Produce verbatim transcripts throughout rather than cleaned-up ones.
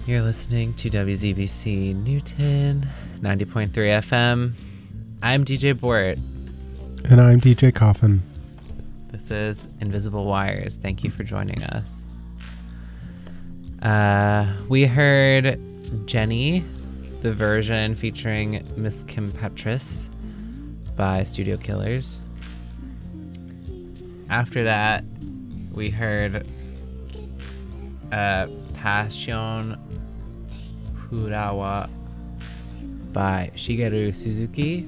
You're listening to W Z B C Newton, ninety point three F M. I'm D J Bort. And I'm D J Coffin. This is Invisible Wires. Thank you for joining us. Uh, we heard Jenny, the version featuring Miss Kim Petras by Studio Killers. After that, we heard uh, Passion Hurawa by Shigeru Suzuki.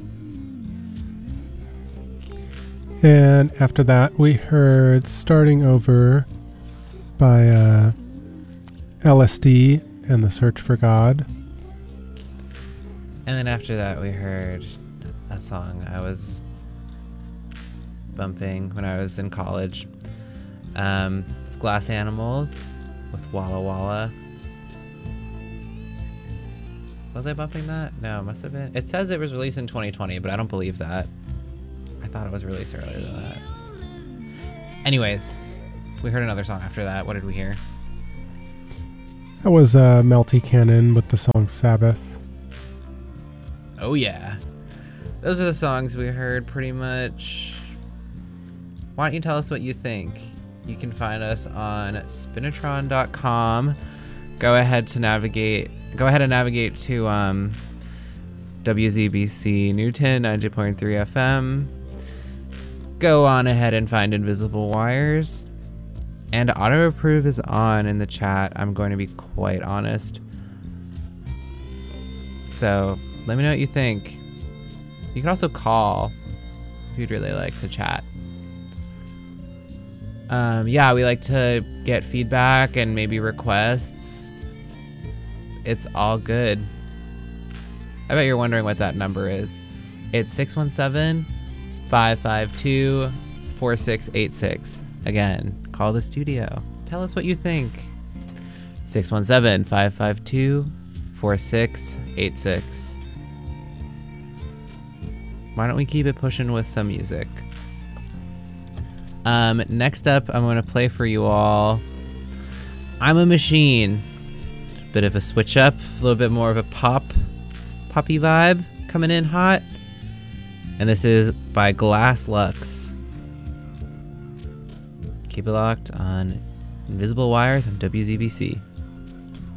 And after that, we heard Starting Over by uh, L S D and the Search for God. And then after that, we heard a song I was bumping when I was in college. Um, it's Glass Animals with Walla Walla. Was I bumping that? No, it must have been. It says it was released in twenty twenty, but I don't believe that. I thought it was released earlier than that. Anyways, we heard another song after that. What did we hear? That was uh, Melty Cannon with the song Sabbath. Oh, yeah. Those are the songs we heard pretty much. Why don't you tell us what you think? You can find us on spinatron dot com. Go ahead to navigate. Go ahead and navigate to um, W Z B C Newton ninety point three F M. Go on ahead and find Invisible Wires. And auto approve is on in the chat. I'm going to be quite honest. So let me know what you think. You can also call if you'd really like to chat. Um, yeah, we like to get feedback and maybe requests. It's all good. I bet you're wondering what that number is. It's six one seven, five five two, four six eight six. Again, call the studio. Tell us what you think. six one seven, five five two, four six eight six. Why don't we keep it pushing with some music? Um, next up, I'm going to play for you all I'm a Machine. Bit of a switch up, a little bit more of a pop, poppy vibe coming in hot. And this is by Glass Lux. Keep it locked on Invisible Wires on W Z B C.